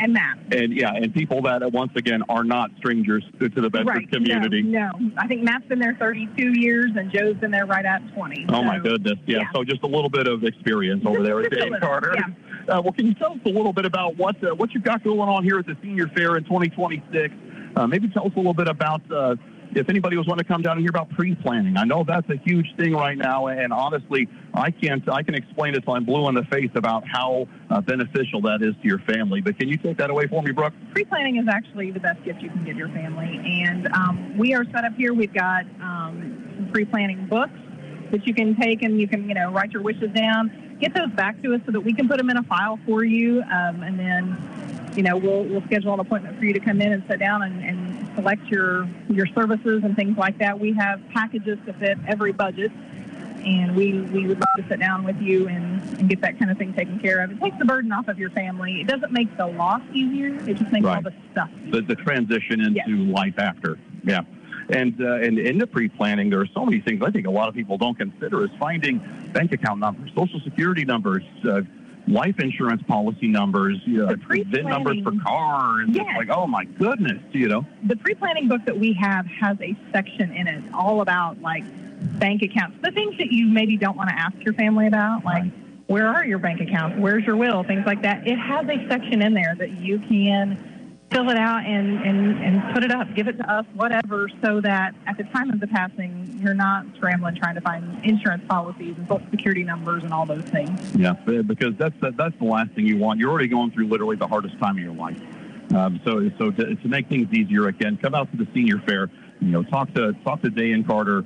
And Matt. And people that, once again, are not strangers to the Bedford community. No. I think Matt's been there 32 years, and Joe's been there right at 20. Oh, my goodness. Yeah, so just a little bit of experience over there at Day and Carter. Yeah. Well, can you tell us a little bit about what you've got going on here at the Senior Fair in 2026? Maybe tell us a little bit about if anybody was wanting to come down and hear about pre-planning. I know that's a huge thing right now, and honestly, I can explain it till I'm blue in the face about how beneficial that is to your family. But can you take that away for me, Brooke? Pre-planning is actually the best gift you can give your family, and we are set up here. We've got some pre-planning books that you can take, and you can write your wishes down, get those back to us so that we can put them in a file for you, and then we'll schedule an appointment for you to come in and sit down and select your services and things like that. We have packages to fit every budget, and we would love to sit down with you and get that kind of thing taken care of. It takes the burden off of your family. It doesn't make the loss easier. It just makes all the stuff easier. The transition into life after. Yeah. And in the pre-planning, there are so many things I think a lot of people don't consider is finding bank account numbers, Social Security numbers, life insurance policy numbers, VIN numbers for cars. Yes. It's like, oh, my goodness, The pre-planning book that we have has a section in it all about, bank accounts. The things that you maybe don't want to ask your family about, where are your bank accounts? Where's your will? Things like that. It has a section in there that you can fill it out and put it up, give it to us, whatever, so that at the time of the passing, you're not scrambling trying to find insurance policies and Social Security numbers and all those things. Yeah, because that's the last thing you want. You're already going through literally the hardest time of your life. So to make things easier, again, come out to the Senior Fair. Talk to Day and Carter.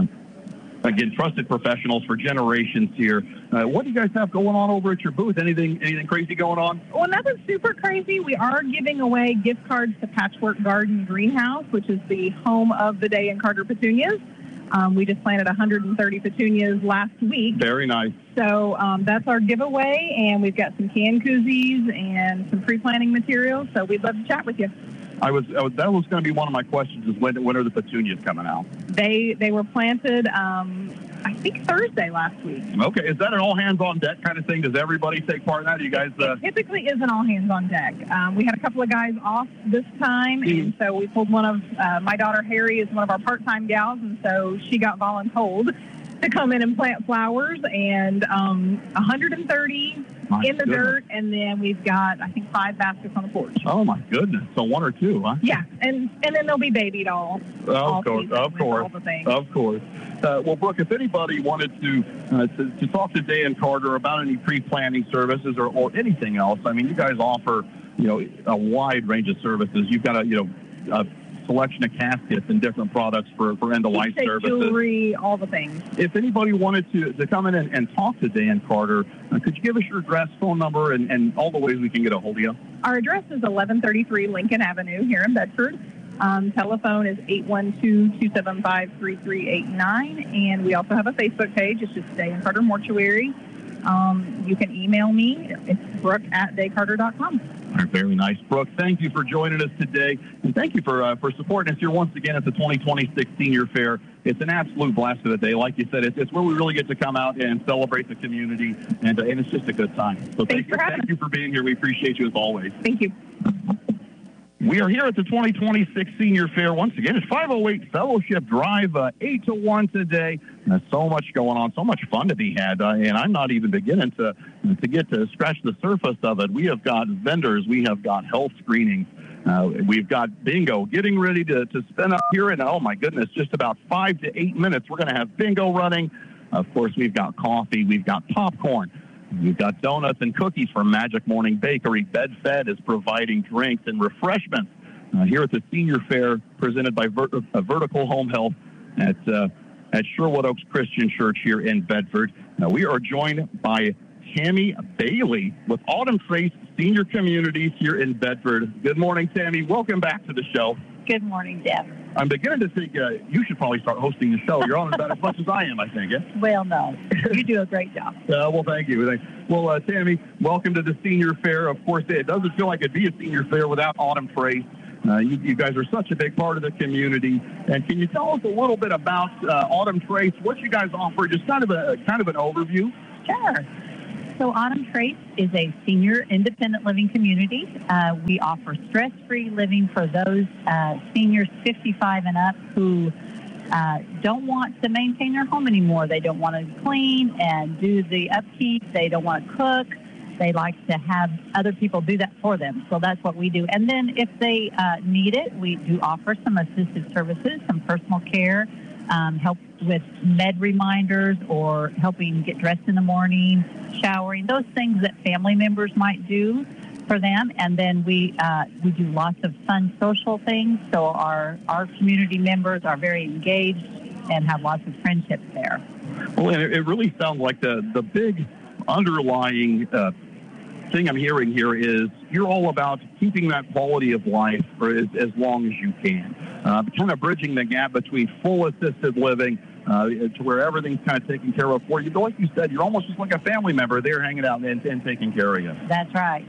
Again, trusted professionals for generations here. What do you guys have going on over at your booth? Anything crazy going on? Well, nothing super crazy. We are giving away gift cards to Patchwork Garden Greenhouse, which is the home of the Day and Carter petunias. We just planted 130 petunias last week. Very nice. So that's our giveaway, and we've got some can koozies and some pre-planting materials. So we'd love to chat with you. That was going to be one of my questions: is when are the petunias coming out? They were planted, I think Thursday last week. Okay, is that an all hands on deck kind of thing? Does everybody take part in that? Do you guys? It typically is an all hands on deck. We had a couple of guys off this time, and so we pulled one of my daughter Harry is one of our part-time gals, and so she got voluntold to come in and plant flowers, and 130 in the dirt, and then we've got, I think, 5 baskets on the porch. Oh, my goodness. So 1 or 2, huh? Yeah, and then they'll be babied all Of course. all the things. Of course. Well, Brooke, if anybody wanted to talk to Day and Carter about any pre-planning services or anything else, I mean, you guys offer, a wide range of services. You've got a selection of caskets and different products for end-of-life services. Jewelry, all the things. If anybody wanted to come in and talk to Dan and Carter, could you give us your address, phone number, and all the ways we can get a hold of you? Our address is 1133 Lincoln Avenue here in Bedford. Telephone is 812-275-3389, and we also have a Facebook page. It's just Day and Carter Mortuary. You can email me. It's brooke@daycarter.com. All right, very nice. Brooke, thank you for joining us today, and thank you for supporting us here once again at the 2026 Senior Fair. It's an absolute blast of the day. Like you said, it's where we really get to come out and celebrate the community, and it's just a good time. So thank you for being here. We appreciate you as always. Thank you. We are here at the 2026 Senior Fair once again. It's 508 Fellowship Drive, 8 to 1 today. There's so much going on, so much fun to be had, and I'm not even beginning to get to scratch the surface of it. We have got vendors, we have got health screenings, we've got bingo getting ready to spin up here in, oh my goodness, just about 5 to 8 minutes. We're going to have bingo running. Of course, we've got coffee, we've got popcorn. We've got donuts and cookies from Magic Morning Bakery. BedFed is providing drinks and refreshments here at the Senior Fair, presented by Vertical Home Health at Sherwood Oaks Christian Church here in Bedford. Now, we are joined by Tammy Bailey with Autumn Trace Senior Communities here in Bedford. Good morning, Tammy. Welcome back to the show. Good morning, Jeff. I'm beginning to think you should probably start hosting the show. You're on about as much as I am, I think. Yeah? Well, no. You do a great job. Well, thank you. Well, Tammy, welcome to the Senior Fair. Of course, it doesn't feel like it'd be a Senior Fair without Autumn Trace. You guys are such a big part of the community. And can you tell us a little bit about Autumn Trace, what you guys offer, just kind of an overview? Sure. So Autumn Trace is a senior independent living community. We offer stress-free living for those seniors 55 and up who don't want to maintain their home anymore. They don't want to clean and do the upkeep. They don't want to cook. They like to have other people do that for them. So that's what we do. And then if they need it, we do offer some assistive services, some personal care, help with med reminders or helping get dressed in the morning, showering, those things that family members might do for them. And then we do lots of fun social things. So our community members are very engaged and have lots of friendships there. Well, and it really sounds like the big underlying thing I'm hearing here is you're all about keeping that quality of life for as long as you can, kind of bridging the gap between full assisted living to where everything's kind of taken care of for you. But like you said, you're almost just like a family member there hanging out and taking care of you. That's right.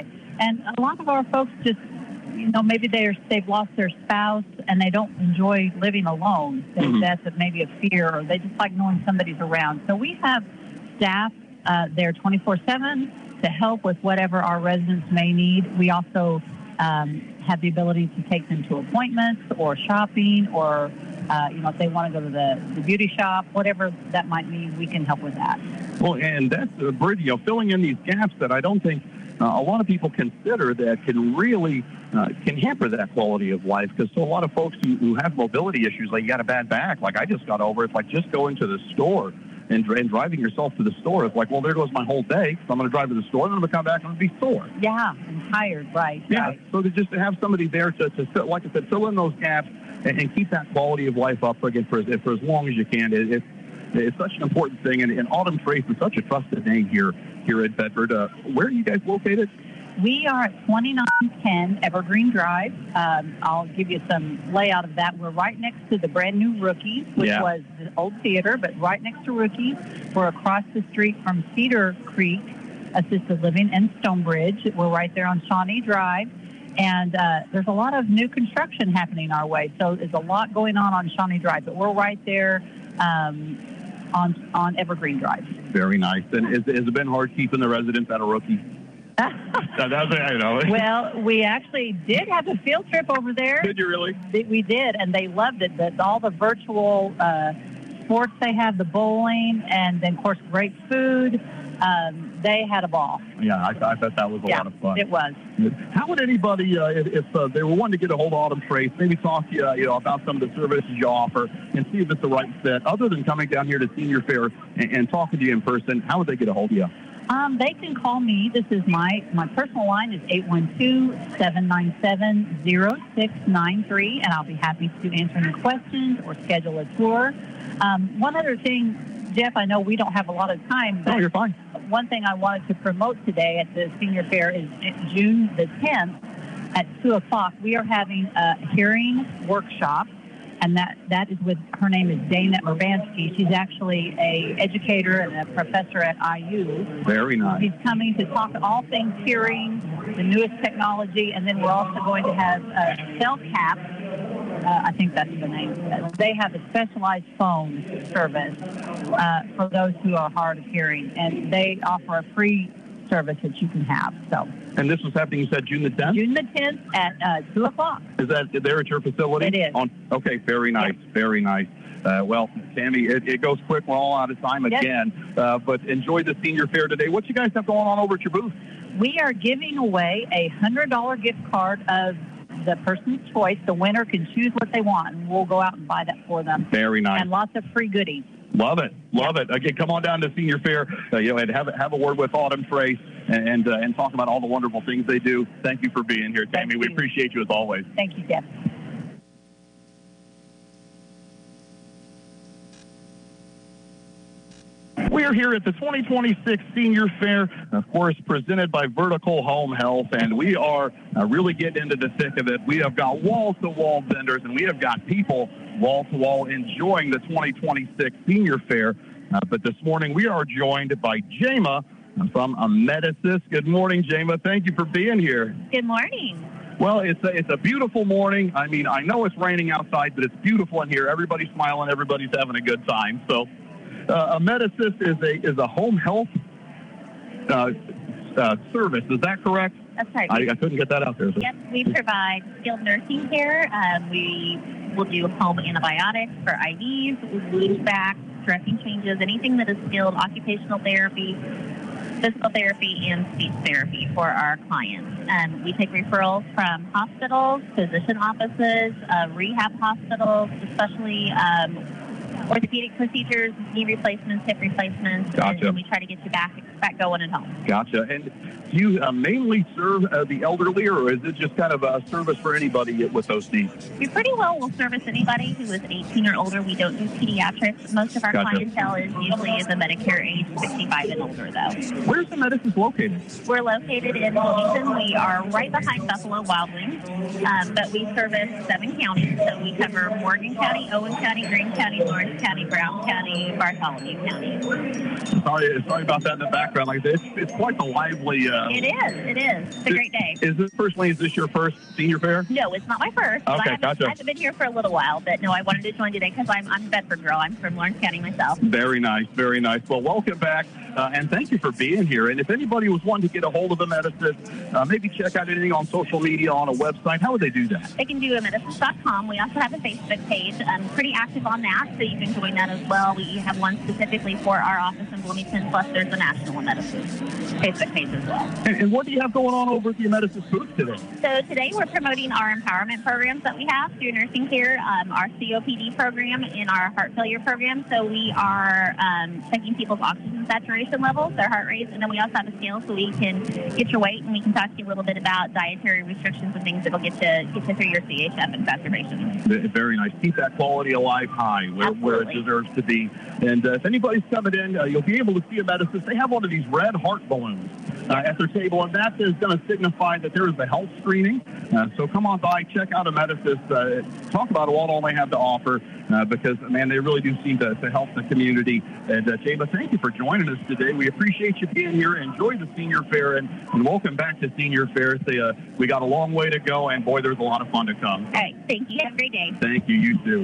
And a lot of our folks just, maybe they've lost their spouse and they don't enjoy living alone. That's maybe a fear, or they just like knowing somebody's around. So we have staff there 24/7 to help with whatever our residents may need. We also have the ability to take them to appointments or shopping, or if they want to go to the beauty shop, whatever that might mean, we can help with that. Well, and that's a bridge, filling in these gaps that I don't think a lot of people consider that can really can hamper that quality of life. Because so a lot of folks who have mobility issues, like you got a bad back, like I just got over, it's like just going to the store. And driving yourself to the store is like, well, there goes my whole day. So I'm going to drive to the store, and then I'm going to come back and be sore. Yeah, I'm tired, right. Yeah, right. So just to have somebody there to like I said, fill in those gaps and keep that quality of life up again for as long as you can. It's such an important thing. And Autumn Trace is such a trusted name here at Bedford. Where are you guys located? We are at 2910 Evergreen Drive. I'll give you some layout of that. We're right next to the brand new Rookies, which was the old theater, but right next to Rookies. We're across the street from Cedar Creek Assisted Living and Stonebridge. We're right there on Shawnee Drive. And there's a lot of new construction happening our way. So there's a lot going on Shawnee Drive, but we're right there on Evergreen Drive. Very nice. And has it been hard keeping the residents at a Rookie? Well, we actually did have a field trip over there. Did you really? We did, and they loved it. All the virtual sports they have, the bowling, and then, of course, great food. They had a ball. Yeah, I thought that was a lot of fun. It was. How would anybody, if they were wanting to get a hold of Autumn Trace, maybe talk to you, about some of the services you offer and see if it's the right fit, other than coming down here to Senior Fair and talking to you in person? How would they get a hold of you? They can call me. This is my personal line is 812-797-0693, and I'll be happy to answer any questions or schedule a tour. One other thing, Jeff, I know we don't have a lot of time, but you're fine. One thing I wanted to promote today at the Senior Fair is June the 10th at 2 o'clock. We are having a hearing workshop. And that is with, her name is Dana Urbanski. She's actually a educator and a professor at IU. Very nice. She's coming to talk all things hearing, the newest technology, and then we're also going to have CellCap. I think that's the name. They have a specialized phone service for those who are hard of hearing, and they offer a free service that you can have. So. And this was happening, you said, June the 10th? June the 10th at 2 o'clock. Is that there at your facility? It is. Okay, very nice, very nice. Well, Tammy, it goes quick. We're all out of time again. But enjoy the Senior Fair today. What you guys have going on over at your booth? We are giving away a $100 gift card of the person's choice. The winner can choose what they want, and we'll go out and buy that for them. Very nice. And lots of free goodies. Love it. Again, come on down to Senior Fair, and have a word with Autumn Trace and talk about all the wonderful things they do. Thank you for being here, Tammy. We appreciate you as always. Thank you, Jeff. We are here at the 2026 Senior Fair, of course, presented by Vertical Home Health, and we are really getting into the thick of it. We have got wall-to-wall vendors, and we have got people wall-to-wall enjoying the 2026 Senior Fair. But this morning, we are joined by Jama from Amedisys. Good morning, Jama. Thank you for being here. Good morning. Well, it's a beautiful morning. I mean, I know it's raining outside, but it's beautiful in here. Everybody's smiling. Everybody's having a good time. So Amedisys is a home health service. Is that correct? That's right. I couldn't get that out there. So. Yes, we provide skilled nursing care. We will do home antibiotics for IVs, wound vacs, dressing changes, anything that is skilled occupational therapy, physical therapy, and speech therapy for our clients. We take referrals from hospitals, physician offices, rehab hospitals, especially orthopedic procedures, knee replacements, hip replacements, Gotcha. and we try to get you back going at home. Gotcha. And do you mainly serve the elderly, or is it just kind of a service for anybody with those needs? We pretty well will service anybody who is 18 or older. We don't do pediatrics. Most of our Gotcha. clientele is usually the Medicare age 65 and older, though. Where's the Medicine located? We're located in Wilmington. We are right behind Buffalo Wild Wings, but we service 7 counties. So we cover Morgan County, Owen County, Greene County, Lawrence County, Brown County, Bartholomew County. Sorry about that in the background. Like this, it's quite the lively. It is. It's a great day. Is this your first senior fair? No, it's not my first. Okay, gotcha. I haven't been here for a little while, but no, I wanted to join today because I'm a Bedford girl. I'm from Lawrence County myself. Very nice, very nice. Well, welcome back, and thank you for being here. And if anybody was wanting to get a hold of Amedisys, maybe check out anything on social media, on a website, how would they do that? They can do Amedisys.com. We also have a Facebook page. I'm pretty active on that, so you can join that as well. We have one specifically for our office in Bloomington, plus there's a National Amedisys Facebook page as well. And what do you have going on over at the Amedisys booth today? So today we're promoting our empowerment programs that we have through nursing care, our COPD program and our heart failure program. So we are checking people's oxygen saturation levels, their heart rates, and then we also have a scale so we can get your weight, and we can talk to you a little bit about dietary restrictions and things that will get you through your CHF exacerbations. Very nice. Keep that quality of life high where it deserves to be. And if anybody's coming in, you'll be able to see Amedisys. They have one of these red heart balloons at their table, and that is going to signify that there is a health screening. So come on by, check out Amedisys, talk about what all they have to offer, because, man, they really do seem to help the community. And, Jayla, thank you for joining us today. We appreciate you being here. Enjoy the Senior Fair, and welcome back to Senior Fair. We got a long way to go, and, boy, there's a lot of fun to come. All right, thank you. Have a great day. Thank you. You too.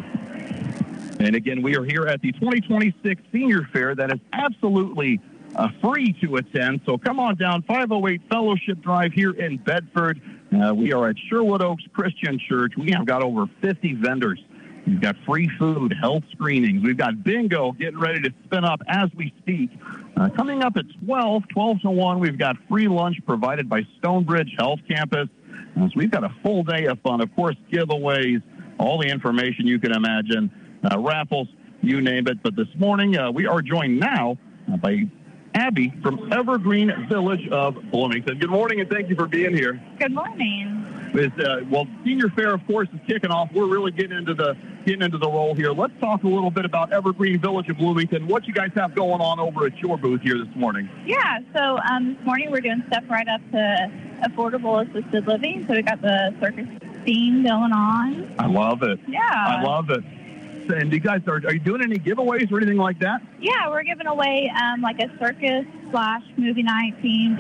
And, again, we are here at the 2026 Senior Fair that is absolutely free to attend. So come on down, 508 Fellowship Drive here in Bedford. We are at Sherwood Oaks Christian Church. We have got over 50 vendors. We've got free food, health screenings. We've got bingo getting ready to spin up as we speak. Coming up at 12 to 1, we've got free lunch provided by Stonebridge Health Campus. So we've got a full day of fun. Of course, giveaways, all the information you can imagine, raffles, you name it. But this morning, we are joined now by Abby from Evergreen Village of Bloomington. Good morning, and thank you for being here. Good morning. Well, Senior Fair, of course, is kicking off. We're really getting into the role here. Let's talk a little bit about Evergreen Village of Bloomington. What you guys have going on over at your booth here this morning? Yeah, so this morning we're doing stuff right up to affordable assisted living. So we got the circus theme going on. I love it. Yeah. I love it. And you guys, are you doing any giveaways or anything like that? Yeah, we're giving away like a circus/movie night themed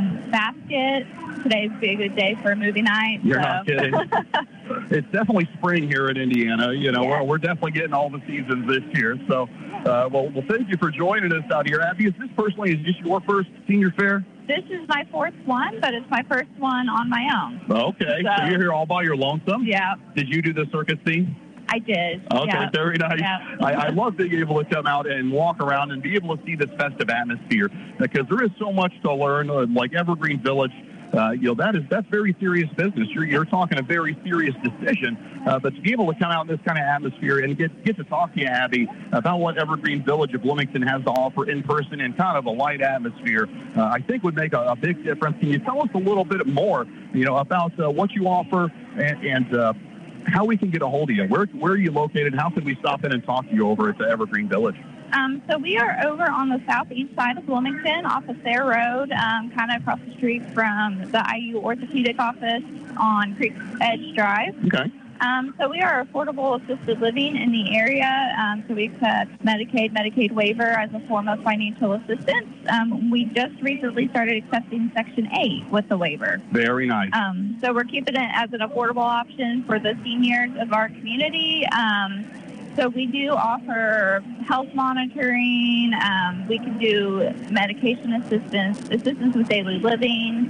basket. Today's be a good day for a movie night. You're not kidding. It's definitely spring here in Indiana. You know, Yeah. we're definitely getting all the seasons this year. So, well, thank you for joining us out here. Abby, is this your first Senior Fair? This is my fourth one, but it's my first one on my own. Okay, so you're here all by your lonesome? Yeah, Did you do the circus theme? I did. Okay, yeah. very nice. Yeah. I love being able to come out and walk around and be able to see this festive atmosphere, because there is so much to learn. Like Evergreen Village, that's very serious business. You're talking a very serious decision, but to be able to come out in this kind of atmosphere and get to talk to you, Abby, about what Evergreen Village of Bloomington has to offer in person in kind of a light atmosphere, I think would make a big difference. Can you tell us a little bit more, about what you offer and how we can get a hold of you? Where are you located? How can we stop in and talk to you over at the Evergreen Village? So we are over on the southeast side of Bloomington, off of Sayre Road, kind of across the street from the IU Orthopedic office on Creek Edge Drive. Okay. So we are affordable assisted living in the area. So we accept Medicaid waiver as a form of financial assistance. We just recently started accepting Section 8 with the waiver. Very nice. So we're keeping it as an affordable option for the seniors of our community. So we do offer health monitoring. We can do medication assistance with daily living.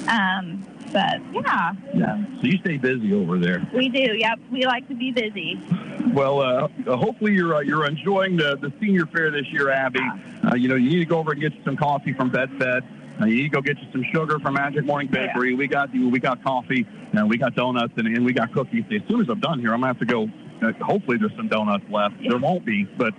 But yeah. Yeah. So you stay busy over there. We do. Yep. We like to be busy. Well, hopefully you're enjoying the senior fair this year, Abby. You need to go over and get you some coffee from BedFed. You need to go get you some sugar from Magic Morning Bakery. Yeah. We got coffee, and we got donuts, and we got cookies. As soon as I'm done here, I'm gonna have to go. Hopefully there's some donuts left. Yeah. There won't be, but.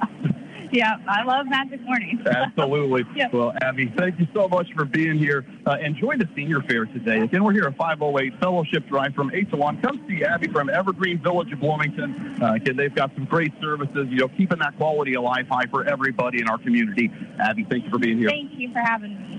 Yeah, I love Magic Morning. Absolutely. Yep. Well, Abby, thank you so much for being here. Enjoy the senior fair today. Again, we're here at 508 Fellowship Drive from 8 to 1. Come see Abby from Evergreen Village of Bloomington. Again, they've got some great services, keeping that quality of life high for everybody in our community. Abby, thank you for being here. Thank you for having me.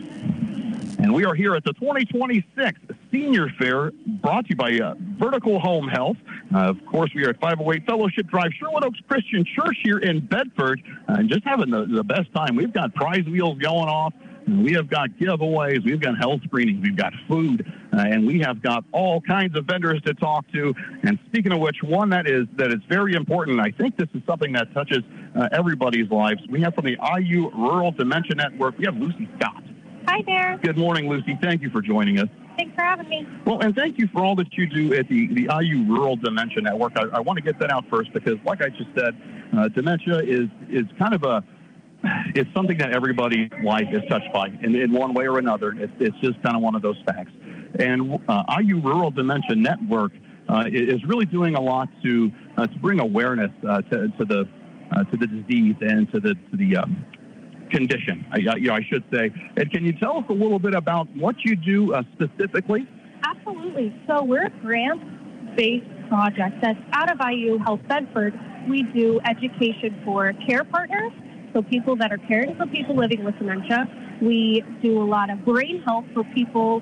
And we are here at the 2026 Senior Fair, brought to you by Vertical Home Health. Of course, we are at 508 Fellowship Drive, Sherwood Oaks Christian Church here in Bedford, and just having the best time. We've got prize wheels going off. We have got giveaways. We've got health screenings. We've got food, and we have got all kinds of vendors to talk to. And speaking of which, one that is very important, I think this is something that touches everybody's lives. We have from the IU Rural Dementia Network, we have Lucy Scott. Hi there. Good morning, Lucy. Thank you for joining us. Thanks for having me. Well, and thank you for all that you do at the IU Rural Dementia Network. I want to get that out first because, like I just said, dementia is kind of it's something that everybody's life is touched by in one way or another. It's just kind of one of those facts. And IU Rural Dementia Network is really doing a lot to bring awareness to the disease and to the condition, I should say. And can you tell us a little bit about what you do specifically? Absolutely. So we're a grant-based project that's out of IU Health Bedford. We do education for care partners, so people that are caring for people living with dementia. We do a lot of brain health for people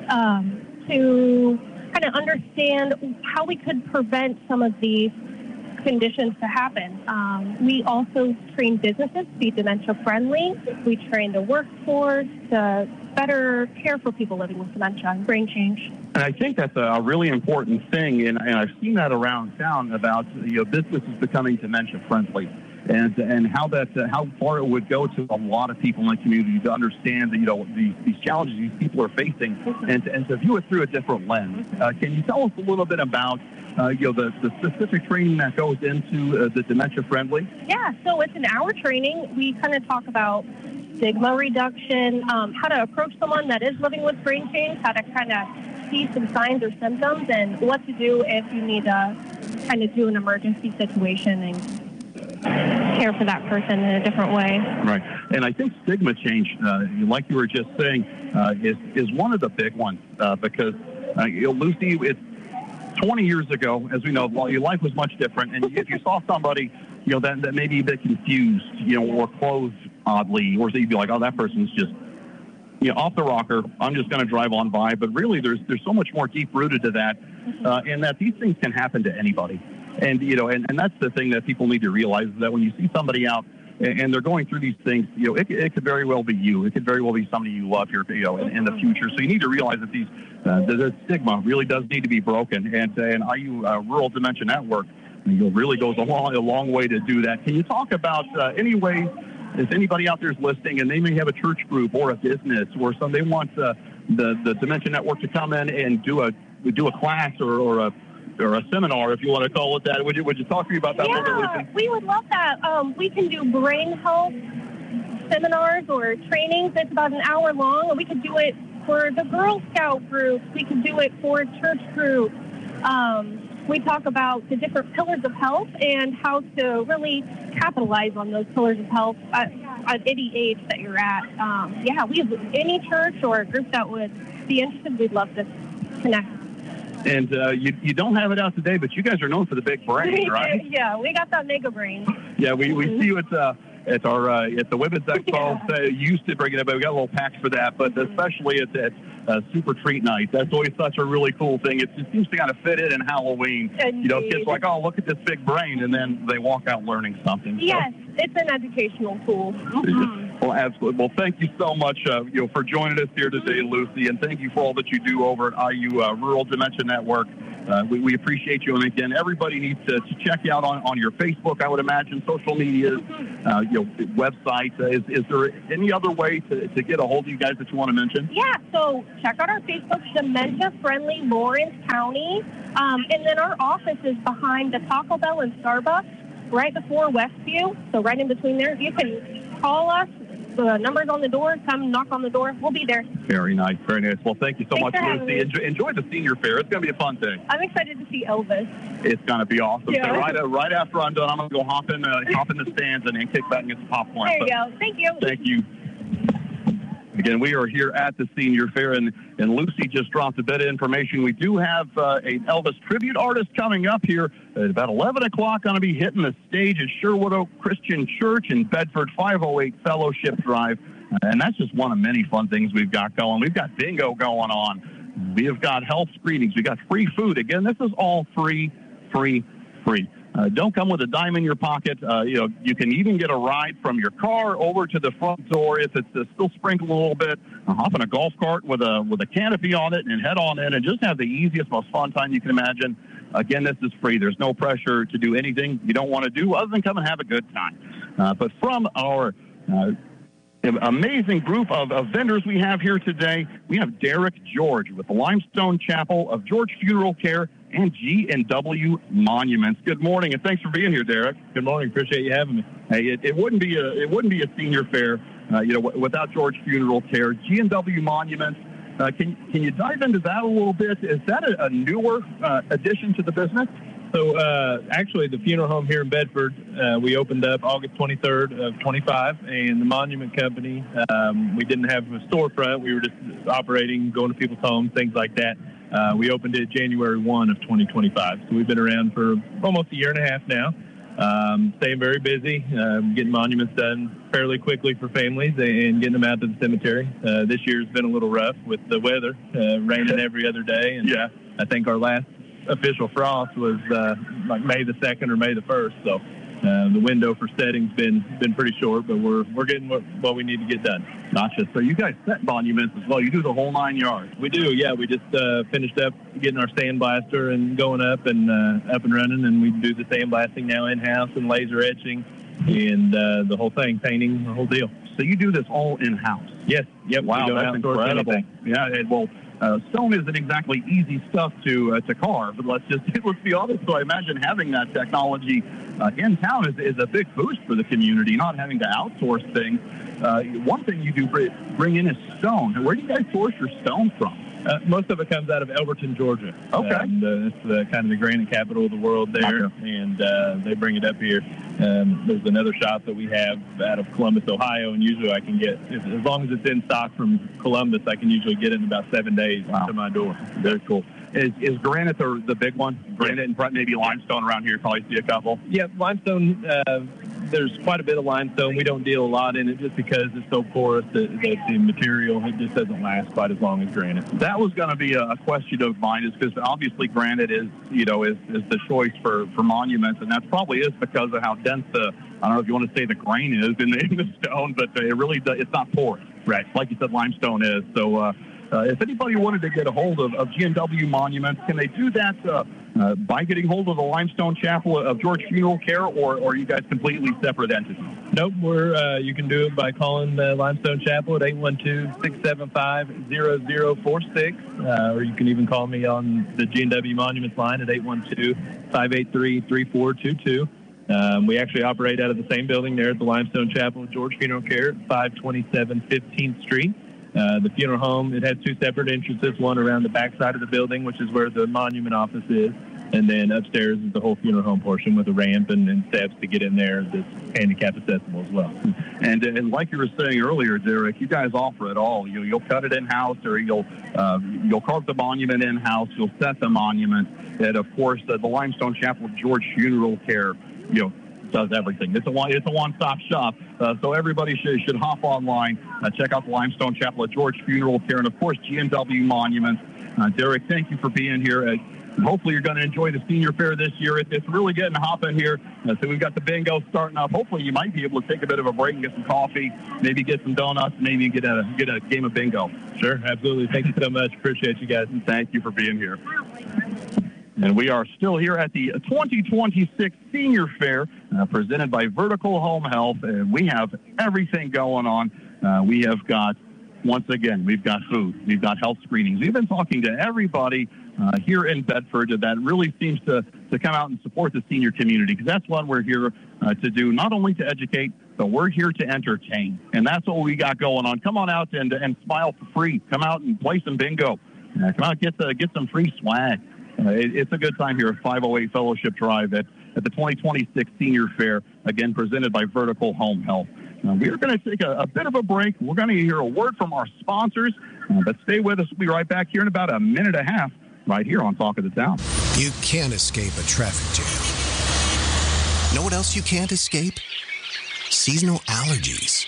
to kind of understand how we could prevent some of these conditions to happen. We also train businesses to be dementia friendly. We train the workforce to better care for people living with dementia and brain change. And I think that's a really important thing, and I've seen that around town about businesses becoming dementia friendly, and how far it would go to a lot of people in the community to understand that these challenges these people are facing, and to view it through a different lens. Can you tell us a little bit about the specific training that goes into the dementia friendly? Yeah, so it's an hour training. We kind of talk about stigma reduction, how to approach someone that is living with brain change, how to kind of see some signs or symptoms, and what to do if you need to kind of do an emergency situation and care for that person in a different way. Right. And I think stigma change, like you were just saying, is one of the big ones because, Lucy, it's 20 years ago, as we know, your life was much different. And if you saw somebody, that may be a bit confused, or clothed oddly, or so you'd be like, oh, that person's just, off the rocker. I'm just going to drive on by. But really, there's so much more deep-rooted to that, and that these things can happen to anybody. And, and that's the thing that people need to realize, is that when you see somebody out and they're going through these things, it could very well be you. It could very well be somebody you love here, in the future. So you need to realize that the stigma really does need to be broken. And IU Rural Dementia Network, really goes a long way to do that. Can you talk about any ways, if anybody out there is listening and they may have a church group or a business or they want the Dementia Network to come in and do a class or a seminar, if you want to call it that. Would you talk to me about that a little bit, Lucy? We would love that. We can do brain health seminars or trainings. It's about an hour long, and we could do it for the Girl Scout group. We could do it for a church group. We talk about the different pillars of health and how to really capitalize on those pillars of health at any age that you're at. We have any church or a group that would be interested, we'd love to connect. And you don't have it out today, but you guys are known for the big brain, right? Yeah, we got that mega brain. Yeah, we see you at the Women's Expo. Yeah. You used to bring it up, but we got a little packs for that. But especially at Super Treat Night, that's always such a really cool thing. It just seems to kind of fit in Halloween. Indeed. Kids are like, oh, look at this big brain, and then they walk out learning something. Yes, it's an educational tool. Well, absolutely. Well, thank you so much, for joining us here today, Lucy, and thank you for all that you do over at IU Rural Dementia Network. we appreciate you. And again, everybody needs to check you out on your Facebook, I would imagine, social medias, website. Is there any other way to get a hold of you guys that you want to mention? Yeah, so check out our Facebook, Dementia Friendly Lawrence County. And then our office is behind the Taco Bell and Starbucks, right before Westview. So right in between there, you can call us. The number's on the door. Come knock on the door. We'll be there. Very nice. Very nice. Well, thank you so Thanks much, Lucy. Enjoy the senior fair. It's going to be a fun day. I'm excited to see Elvis. It's going to be awesome. Yeah. So right after I'm done, I'm going to go hop in the stands and kick back and get some popcorn. There you go. Thank you. Thank you. Again, we are here at the senior fair, and Lucy just dropped a bit of information. We do have an Elvis tribute artist coming up here at about 11 o'clock, going to be hitting the stage at Sherwood Oak Christian Church in Bedford, 508 Fellowship Drive. And that's just one of many fun things we've got going. We've got bingo going on. We have got health screenings. We got free food. Again, this is all free. Don't come with a dime in your pocket. You can even get a ride from your car over to the front door if it's still sprinkled a little bit. Hop in a golf cart with a canopy on it and head on in and just have the easiest, most fun time you can imagine. Again, this is free. There's no pressure to do anything you don't want to do other than come and have a good time. But from our amazing group of vendors we have here today, we have Derek George with the Limestone Chapel of George Funeral Care and G&W Monuments. Good morning, and thanks for being here, Derek. Good morning. Appreciate you having me. Hey, it wouldn't be a senior fair, without George Funeral Care. G&W Monuments. Can you dive into that a little bit? Is that a newer addition to the business? So actually, the funeral home here in Bedford, we opened up August 23rd of 25, and the Monument Company, we didn't have a storefront. We were just operating, going to people's homes, things like that. We opened it January 1 of 2025. So we've been around for almost a year and a half now. Staying very busy, getting monuments done fairly quickly for families and getting them out to the cemetery. This year's been a little rough with the weather, raining every other day. And yeah, I think our last official frost was like May the 2nd or May the 1st. So the window for setting's been pretty short, but we're getting what we need to get done. Gotcha. So you guys set monuments as well. You do the whole 9 yards. We do, yeah. We just finished up getting our sandblaster and going up and running, and we do the sandblasting now in-house and laser etching and the whole thing, painting, the whole deal. So you do this all in-house? Yes. Yep. Wow, that's incredible. Yeah, well, stone isn't exactly easy stuff to carve, but let's be honest. So I imagine having that technology in town is a big boost for the community, not having to outsource things. One thing you do bring in is stone. Where do you guys source your stone from? Most of it comes out of Elberton, Georgia. Okay. It's kind of the granite capital of the world there, and they bring it up here. There's another shop that we have out of Columbus, Ohio, and usually I can get, as long as it's in stock from Columbus, I can usually get it in about 7 days to my door. Very cool. Is granite the big one? Granite and maybe limestone around here. You probably see a couple. Yeah, limestone. There's quite a bit of limestone. We don't deal a lot in it just because it's so porous that the material it just doesn't last quite as long as granite. That was going to be a question of mine, is because obviously granite is the choice for monuments, and that probably is because of how dense I don't know if you want to say the grain is in the stone, but it really it's not porous. Right. Like you said, limestone is. So if anybody wanted to get a hold of G&W Monuments, can they do that by getting hold of the Limestone Chapel of George Funeral Care, or are you guys completely separate entities? Nope, you can do it by calling Limestone Chapel at 812-675-0046, or you can even call me on the G&W Monuments line at 812-583-3422. We actually operate out of the same building there at the Limestone Chapel of George Funeral Care at 527 15th Street. The funeral home, it has two separate entrances, one around the back side of the building, which is where the monument office is, and then upstairs is the whole funeral home portion with a ramp and steps to get in there that's handicap accessible as well. And like you were saying earlier, Derek, you guys offer it all. You'll cut it in-house, or you'll carve the monument in-house, you'll set the monument, and of course the Limestone Chapel of George Funeral Care, does everything. It's a one-stop shop. So everybody should hop online, check out the Limestone Chapel of George Funeral Care, and of course G&W Monuments. Derek, thank you for being here. Hopefully you're going to enjoy the senior fair this year. It's really getting hopping here. So we've got the bingo starting up. Hopefully you might be able to take a bit of a break and get some coffee, maybe get some donuts, maybe get a game of bingo. Sure, absolutely. Thank you so much. Appreciate you guys. Thank you for being here. And we are still here at the 2026 Senior Fair presented by Vertical Home Health. And we have everything going on. We have got, once again, we've got food. We've got health screenings. We've been talking to everybody here in Bedford that really seems to come out and support the senior community, because that's what we're here to do, not only to educate, but we're here to entertain. And that's what we got going on. Come on out and smile for free. Come out and play some bingo. Come out and get some free swag. It's a good time here at 508 Fellowship Drive at the 2026 Senior Fair, again presented by Vertical Home Health. We are going to take a bit of a break. We're going to hear a word from our sponsors, but stay with us. We'll be right back here in about a minute and a half right here on Talk of the Town. You can't escape a traffic jam. Know what else you can't escape? Seasonal allergies.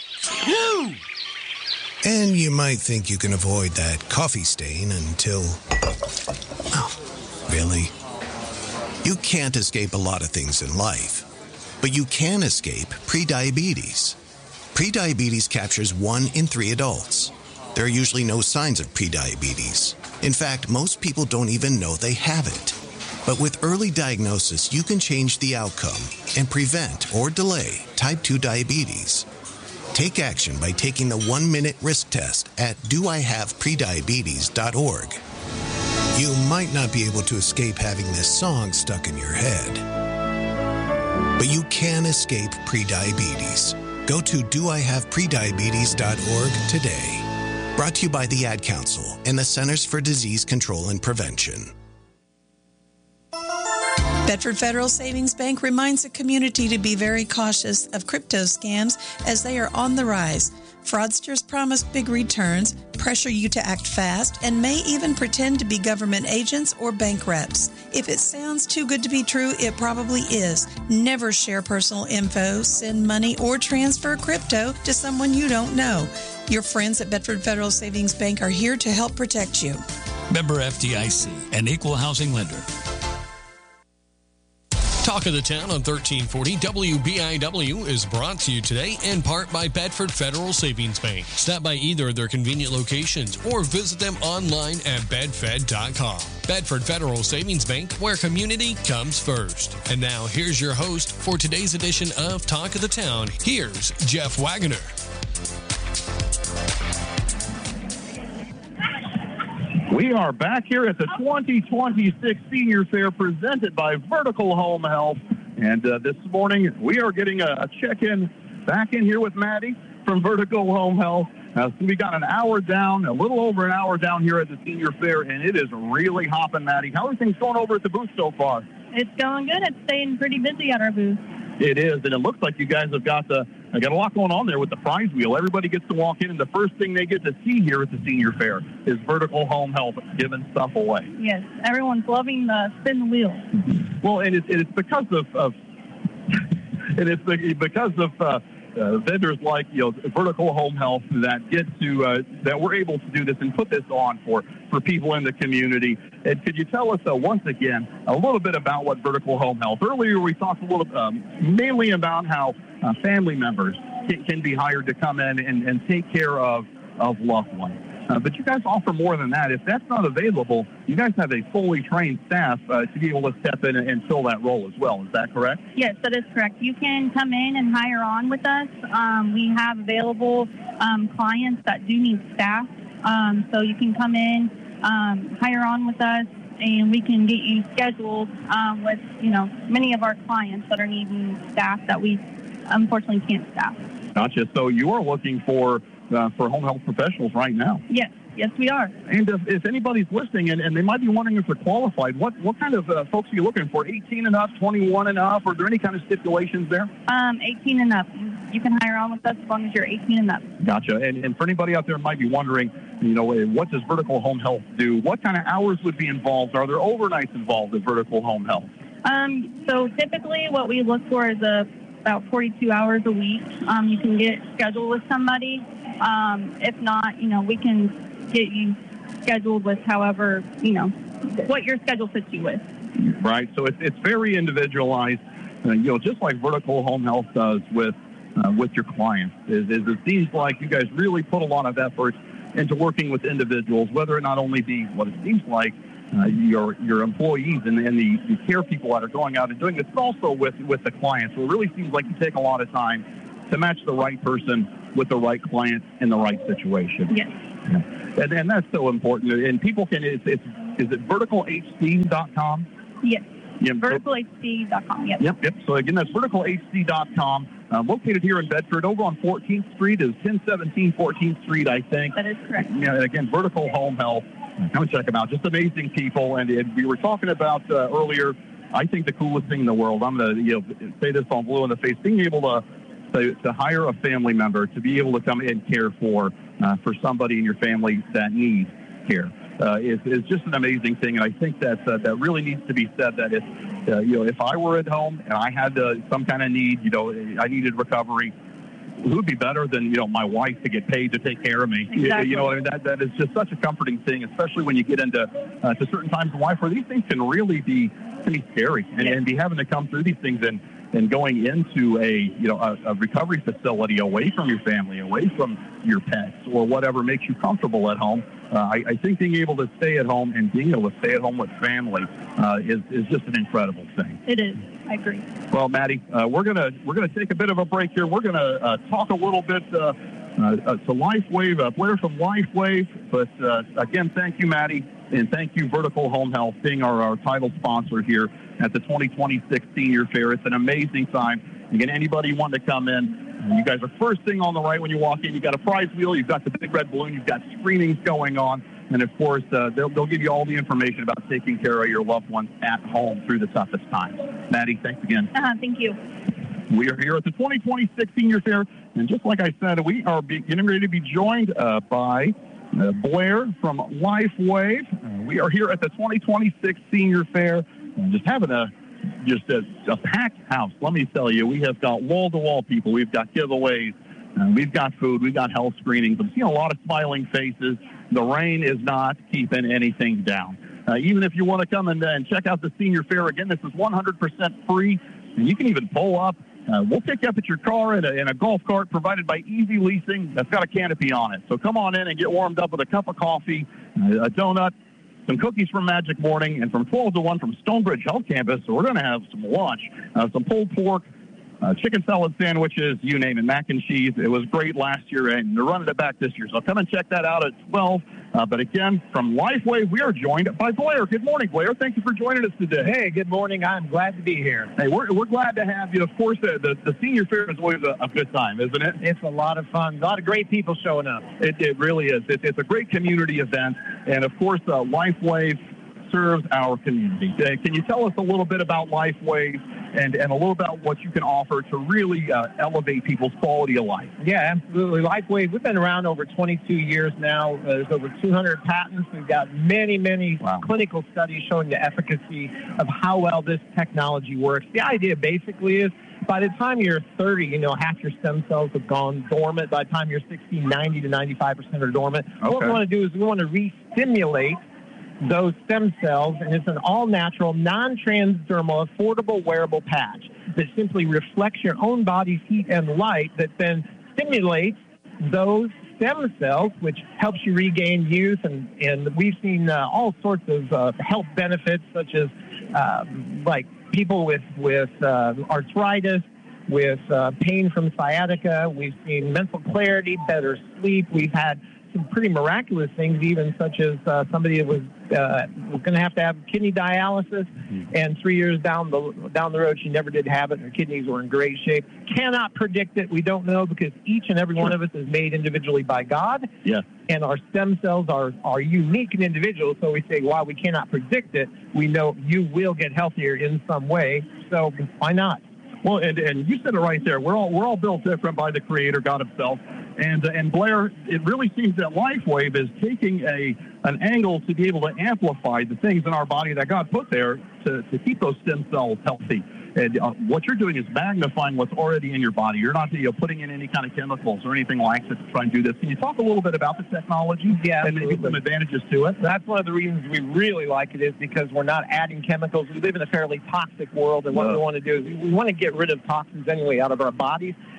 And you might think you can avoid that coffee stain until... Oh, really? You can't escape a lot of things in life, but you can escape prediabetes. Prediabetes captures 1 in 3 adults. There are usually no signs of prediabetes. In fact, most people don't even know they have it. But with early diagnosis, you can change the outcome and prevent or delay type 2 diabetes. Take action by taking the 1-minute risk test at doihaveprediabetes.org. You might not be able to escape having this song stuck in your head, but you can escape prediabetes. Go to doihaveprediabetes.org today. Brought to you by the Ad Council and the Centers for Disease Control and Prevention. Bedford Federal Savings Bank reminds the community to be very cautious of crypto scams as they are on the rise. Fraudsters promise big returns, pressure you to act fast, and may even pretend to be government agents or bank reps. If it sounds too good to be true, it probably is. Never share personal info, send money, or transfer crypto to someone you don't know. Your friends at Bedford Federal Savings Bank are here to help protect you. Member FDIC, an equal housing lender. Talk of the Town on 1340 WBIW is brought to you today in part by Bedford Federal Savings Bank. Stop by either of their convenient locations or visit them online at bedfed.com. Bedford Federal Savings Bank, where community comes first. And now here's your host for today's edition of Talk of the Town. Here's Jeff Wagoner. We are back here at the 2026 Senior Fair presented by Vertical Home Health. And this morning, we are getting a check-in back in here with Maddie from Vertical Home Health. So we got an hour down, a little over an hour down here at the Senior Fair, and it is really hopping, Maddie. How are things going over at the booth so far? It's going good. It's staying pretty busy at our booth. It is, and it looks like you guys have got a lot going on there with the prize wheel. Everybody gets to walk in, and the first thing they get to see here at the Senior Fair is Vertical Home Health giving stuff away. Yes, everyone's loving the spin the wheel. Well, and it's because of vendors like Vertical Home Health that get to that we're able to do this and put this on for people in the community. And could you tell us once again a little bit about what Vertical Home Health? Earlier we talked a little mainly about how family members can be hired to come in and take care of loved ones. But you guys offer more than that. If that's not available, you guys have a fully trained staff to be able to step in and fill that role as well. Is that correct? Yes, that is correct. You can come in and hire on with us. We have available clients that do need staff. So you can come in, hire on with us, and we can get you scheduled with, many of our clients that are needing staff that we unfortunately can't staff. Gotcha. So you are looking for home health professionals right now? Yes, we are. And if anybody's listening and they might be wondering if they're qualified, what kind of folks are you looking for? 18 and up, 21 and up? Are there any kind of stipulations there? 18 and up. You can hire on with us as long as you're 18 and up. Gotcha. And for anybody out there who might be wondering, what does Vertical Home Health do? What kind of hours would be involved? Are there overnights involved at Vertical Home Health? So typically what we look for is about 42 hours a week. You can get scheduled with somebody. If not, we can get you scheduled with however, what your schedule fits you with. Right. So it's very individualized, just like Vertical Home Health does with your clients. It seems like you guys really put a lot of effort into working with individuals, whether it not only be what it seems like your employees and the care people that are going out and doing this, but also with the clients. So it really seems like you take a lot of time to match the right person with the right client in the right situation. Yes. Yeah. And that's so important. And people can, is it verticalhc.com? Yes. Yeah. VerticalHC.com. Yep. So again, that's verticalhc.com. Located here in Bedford, over on 14th Street is 1017 14th Street, I think. That is correct. Yeah. Again, Vertical Home Health. Come and check them out. Just amazing people. And we were talking about earlier. I think the coolest thing in the world. I'm going to say this on blue in the face. Being able to hire a family member to be able to come and care for somebody in your family that needs care is just an amazing thing. And I think that really needs to be said. That if I were at home and I had some kind of need, I needed recovery, who would be better than my wife to get paid to take care of me? Exactly. That is just such a comforting thing, especially when you get into to certain times in life where these things can really be scary, and be having to come through these things and going into a recovery facility away from your family, away from your pets or whatever makes you comfortable at home. I think being able to stay at home and being able to stay at home with family is just an incredible thing. It is. I agree. Well, Maddie, we're gonna take a bit of a break here. We're gonna talk a little bit to LifeWave, Blair from LifeWave. But again, thank you, Maddie, and thank you, Vertical Home Health, being our title sponsor here at the 2026 Senior Fair. It's an amazing time. Again, anybody wanting to come in, you guys are first thing on the right when you walk in. You've got a prize wheel, you've got the big red balloon, you've got screenings going on, and of course, they'll give you all the information about taking care of your loved ones at home through the toughest times. Maddie, thanks again. Thank you. We are here at the 2026 Senior Fair, and just like I said, we are getting ready to be joined by Blair from LifeWave. We are here at the 2026 Senior Fair, just having a packed house. Let me tell you, we have got wall-to-wall people. We've got giveaways. We've got food. We've got health screenings. I'm seeing a lot of smiling faces. The rain is not keeping anything down. Even if you want to come and check out the Senior Fair, again, this is 100% free, and you can even pull up. We'll pick you up at your car in a golf cart provided by Easy Leasing that's got a canopy on it. So come on in and get warmed up with a cup of coffee, a donut, some cookies from Magic Morning, and from 12 to 1 from Stonebridge Health Campus. So we're going to have some lunch, some pulled pork, chicken salad sandwiches, you name it, mac and cheese. It was great last year, and they're running it back this year. So come and check that out at 12. But again, from LifeWave, we are joined by Blair. Good morning, Blair. Thank you for joining us today. Hey, good morning. I'm glad to be here. Hey, we're glad to have you. Of course, the Senior Fair is always a good time, isn't it? It's a lot of fun. A lot of great people showing up. It really is. It's a great community event. And, of course, LifeWave serves our community. Can you tell us a little bit about LifeWave and a little about what you can offer to really elevate people's quality of life? Yeah, absolutely. LifeWave, we've been around over 22 years now. There's over 200 patents. We've got many clinical studies showing the efficacy of how well this technology works. The idea basically is by the time you're 30, half your stem cells have gone dormant. By the time you're 60, 90 to 95% are dormant. Okay. What we want to do is we want to re-stimulate those stem cells, and it's an all-natural, non-transdermal, affordable wearable patch that simply reflects your own body's heat and light that then stimulates those stem cells, which helps you regain youth. And we've seen all sorts of health benefits, such as like people with arthritis, with pain from sciatica. We've seen mental clarity, better sleep. We've had some pretty miraculous things, even such as somebody that was going to have kidney dialysis, and 3 years down the road, she never did have it. Her kidneys were in great shape. Cannot predict it. We don't know, because each and every one of us is made individually by God. Yeah. And our stem cells are unique and individual. So we say, while we cannot predict it, we know you will get healthier in some way. So why not? Well, and you said it right there. We're all built different by the Creator, God Himself. And Blair, it really seems that LifeWave is taking an angle to be able to amplify the things in our body that God put there to keep those stem cells healthy. And what you're doing is magnifying what's already in your body. You're not putting in any kind of chemicals or anything like that to try and do this. Can you talk a little bit about the technology? Yeah, and maybe some advantages to it? That's one of the reasons we really like it, is because we're not adding chemicals. We live in a fairly toxic world, and what we want to do is we want to get rid of toxins anyway out of our bodies.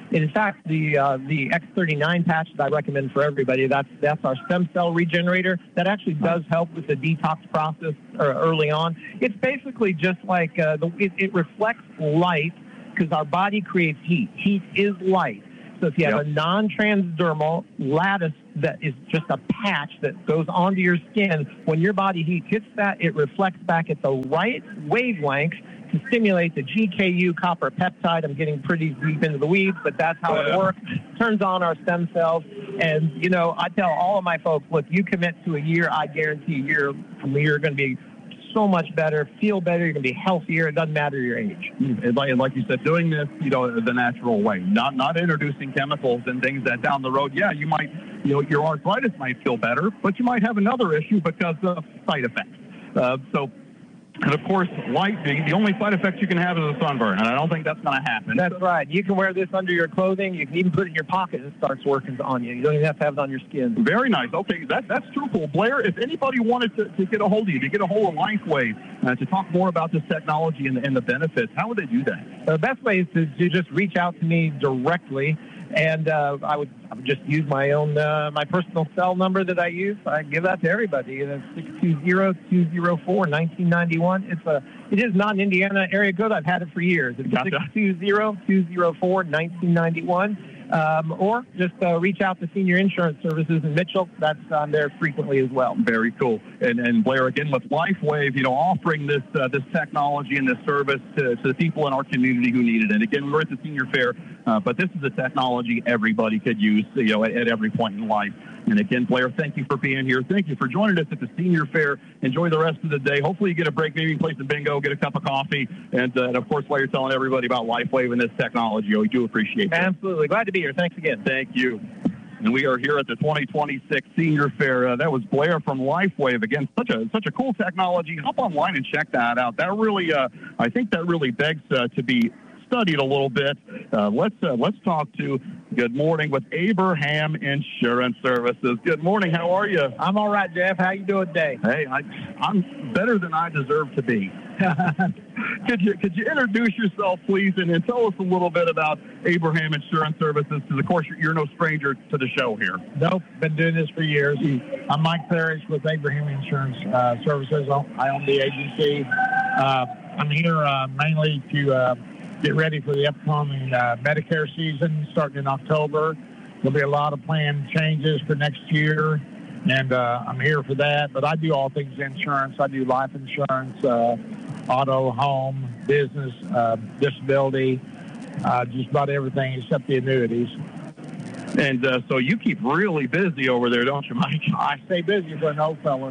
In fact, the X39 patch that I recommend for everybody, that's our stem cell regenerator. That actually does help with the detox process early on. It's basically just like it reflects light because our body creates heat. Heat is light. So if you have a non-transdermal lattice that is just a patch that goes onto your skin, when your body heat hits that, it reflects back at the right wavelength to stimulate the GKU copper peptide. I'm getting pretty deep into the weeds, but that's how it works. Turns on our stem cells. And, you know, I tell all of my folks, look, you commit to a year, I guarantee a year from here you're going to be so much better, feel better, you're going to be healthier. It doesn't matter your age. And like you said, doing this, you know, the natural way, not introducing chemicals and things that down the road, you might, you know, your arthritis might feel better, but you might have another issue because of side effects. And, of course, light, the only side effects you can have is a sunburn, and I don't think that's going to happen. That's right. You can wear this under your clothing. You can even put it in your pocket and it starts working on you. You don't even have to have it on your skin. Very nice. Okay, that's true cool. Blair, if anybody wanted to get a hold of you, to get a hold of LifeWave, to talk more about this technology and the benefits, how would they do that? The best way is to just reach out to me directly. And I would just use my own my personal cell number that I use. I give that to everybody. It's 620-204-1991. It is not an Indiana area code. I've had it for years. It's 620-204-1991. Or just reach out to Senior Insurance Services in Mitchell. That's on there frequently as well. Very cool. And Blair, again, with LifeWave, you know, offering this technology and this service to the people in our community who need it. And again, we're at the Senior Fair, but this is a technology everybody could use, you know, at every point in life. And again, Blair, thank you for being here. Thank you for joining us at the Senior Fair. Enjoy the rest of the day. Hopefully you get a break, maybe play some bingo, get a cup of coffee, and of course, while you're telling everybody about LifeWave and this technology, we do appreciate that. Absolutely. Glad to be here. Thanks again. Thank you. And we are here at the 2026 Senior Fair. That was Blair from LifeWave. Again, such a cool technology. Hop online and check that out. That really, I think that really begs to be studied a little bit. Let's talk to Good Morning with Abraham Insurance Services. Good morning. How are you? I'm all right, Jeff. How you doing today? Hey, I'm better than I deserve to be. Could you introduce yourself, please, and tell us a little bit about Abraham Insurance Services? Because, of course, you're no stranger to the show here. Nope, been doing this for years. I'm Mike Parrish with Abraham Insurance Services. I own the agency. I'm here mainly to get ready for the upcoming Medicare season starting in October. There'll be a lot of plan changes for next year, and I'm here for that. But I do all things insurance. I do life insurance, auto, home, business, disability, just about everything except the annuities. And so you keep really busy over there, don't you, Mike? I stay busy for an old fella.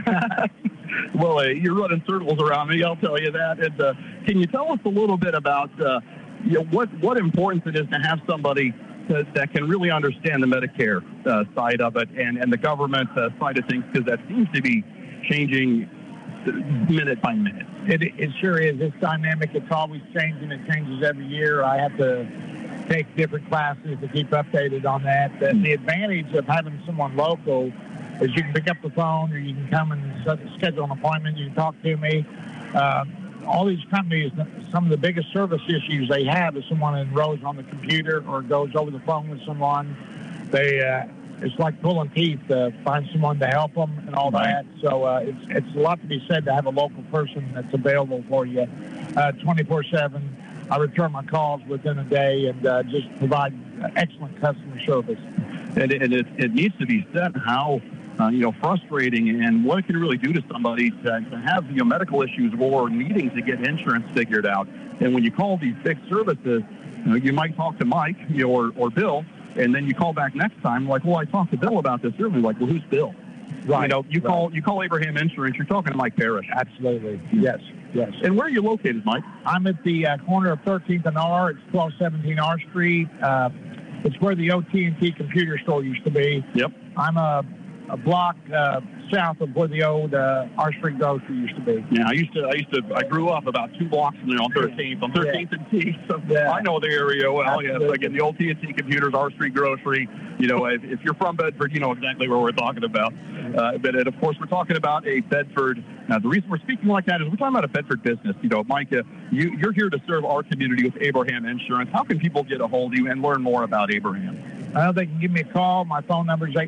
Well, you're running circles around me, I'll tell you that. And can you tell us a little bit about what importance it is to have somebody that can really understand the Medicare side of it and the government side of things, because that seems to be changing minute by minute. It sure is. It's dynamic. It's always changing. It changes every year. I have to take different classes to keep updated on that. The advantage of having someone local is you can pick up the phone, or you can come and schedule an appointment. You can talk to me. All these companies, some of the biggest service issues they have is someone enrolls on the computer or goes over the phone with someone. It's like pulling teeth to find someone to help them and all that. So it's a lot to be said to have a local person that's available for you 24/7. I return my calls within a day and just provide excellent customer service. And it needs to be said how frustrating and what it can really do to somebody to have medical issues or needing to get insurance figured out. And when you call these big services, you might talk to Mike or Bill, and then you call back next time like, well, I talked to Bill about this earlier. Like, well, who's Bill? Right. You call Abraham Insurance, you're talking to Mike Parrish. Absolutely. Yes. And where are you located, Mike? I'm at the corner of 13th and R. It's 1217 R Street. It's where the OT&T computer store used to be. Yep. I'm a a block south of where the old R Street grocery used to be. Yeah, I grew up about 2 blocks from there on 13th. On 13th and T, so I know the area well. Yes, again, the old T&T Computers, R Street Grocery. You know, if you're from Bedford, you know exactly where we're talking about. But of course, we're talking about a Bedford. Now, the reason we're speaking like that is we're talking about a Bedford business. You know, Mike, you're here to serve our community with Abraham Insurance. How can people get a hold of you and learn more about Abraham? They can give me a call. My phone number is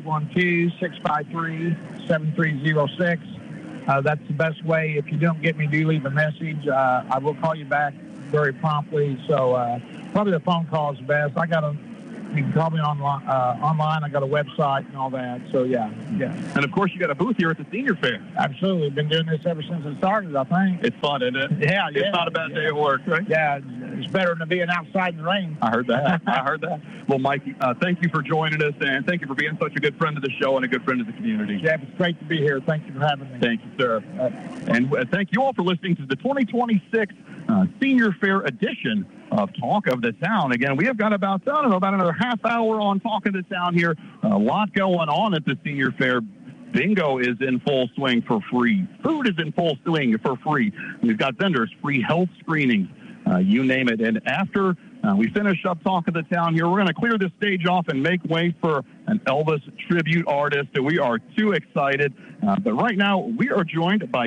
812-653-7306. That's the best way. If you don't get me, do leave a message. I will call you back very promptly. So probably the phone call is best. You can call me online. I got a website and all that. So, yeah. And, of course, you got a booth here at the Senior Fair. Absolutely. Been doing this ever since it started, I think. It's fun, isn't it? Yeah. It's not a bad day at work, right? Yeah, it's better than being outside in the rain. I heard that. Well, Mike, thank you for joining us, and thank you for being such a good friend of the show and a good friend of the community. Jeff, it's great to be here. Thank you for having me. Thank you, sir. And thank you all for listening to the 2026 Senior Fair edition of Talk of the Town. Again, we have got about another half hour on Talk of the Town here. A lot going on at the Senior Fair. Bingo is in full swing for free. Food is in full swing for free. We've got vendors, free health screenings, you name it. And after we finish up Talk of the Town here, we're going to clear this stage off and make way for an Elvis tribute artist. And we are too excited. But right now, we are joined by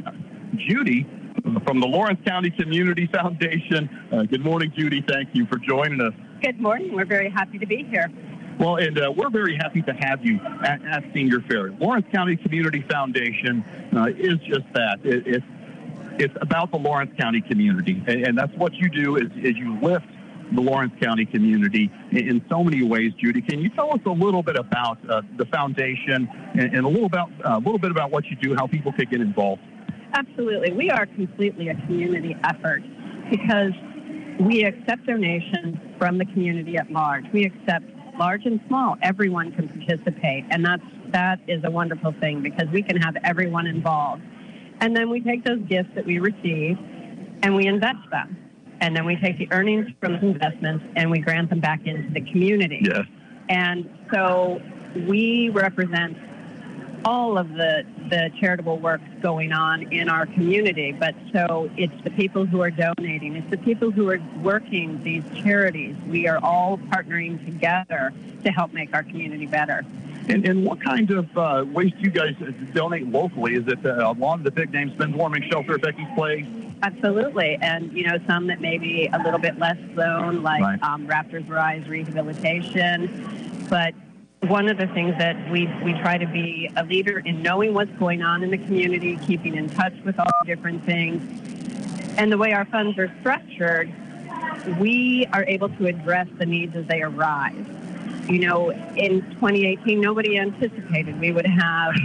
Judy from the Lawrence County Community Foundation. Good morning, Judy. Thank you for joining us. Good morning. We're very happy to be here. Well, and we're very happy to have you at Senior Fair. Lawrence County Community Foundation is just that. It's about the Lawrence County community, and that's what you do is you lift the Lawrence County community in so many ways. Judy, can you tell us a little bit about the foundation and a little bit about what you do, how people can get involved? Absolutely. We are completely a community effort because we accept donations from the community at large. We accept large and small. Everyone can participate, and that is a wonderful thing because we can have everyone involved. And then we take those gifts that we receive and we invest them. And then we take the earnings from those investments and we grant them back into the community. Yes. And so we represent all of the charitable work going on in our community. But so it's the people who are donating. It's the people who are working these charities. We are all partnering together to help make our community better. And what kind of ways do you guys donate locally? Is it a lot of the big names, Ben's Warming Shelter, Becky's Place? Absolutely. And, some that may be a little bit less known, like right. Raptors Rise Rehabilitation. But one of the things that we try to be a leader in knowing what's going on in the community, keeping in touch with all different things. And the way our funds are structured, we are able to address the needs as they arise. In 2018, nobody anticipated we would have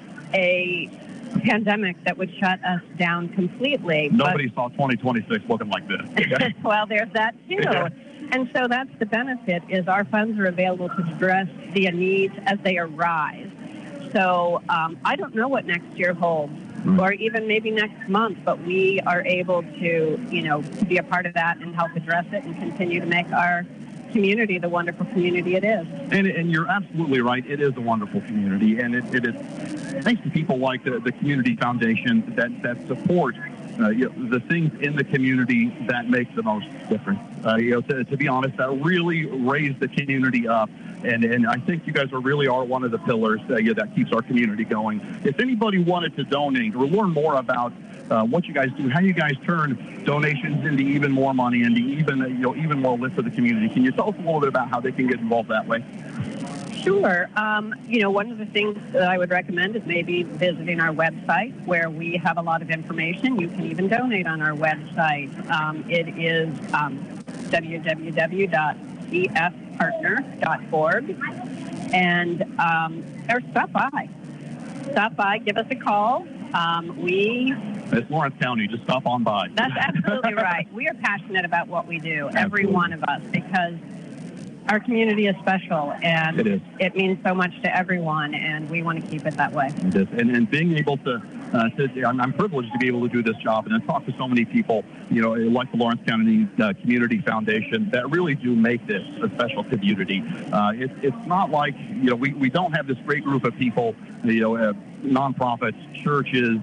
a pandemic that would shut us down completely. Nobody saw 2026 looking like this. Okay? Well, there's that too. Yeah. And so that's the benefit is our funds are available to address the needs as they arise. So I don't know what next year holds or even maybe next month, but we are able to, be a part of that and help address it and continue to make our community the wonderful community it is. And you're absolutely right. It is a wonderful community, and it is thanks to people like the Community Foundation that support the things in the community that make the most difference. To be honest, that really raised the community up. And I think you guys really are one of the pillars that keeps our community going. If anybody wanted to donate or learn more about what you guys do, how you guys turn donations into even more money, into even more lift for the community, can you tell us a little bit about how they can get involved that way? Sure. One of the things that I would recommend is maybe visiting our website where we have a lot of information. You can even donate on our website. It is www.cfpartner.org. And or stop by. Stop by, give us a call. It's Lawrence County. Just stop on by. That's absolutely right. We are passionate about what we do, every one of us, because our community is special, and it means so much to everyone, and we want to keep it that way. It is. And being able to I'm privileged to be able to do this job and to talk to so many people, like the Lawrence County Community Foundation, that really do make this a special community. It's not like, we don't have this great group of people, nonprofits, churches,